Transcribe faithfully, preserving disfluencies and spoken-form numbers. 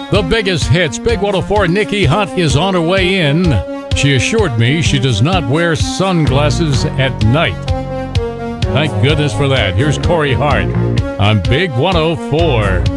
The biggest hits. Big one oh four, Nikki Hunt is on her way in. She assured me she does not wear sunglasses at night. Thank goodness for that. Here's Corey Hart on Big one oh four.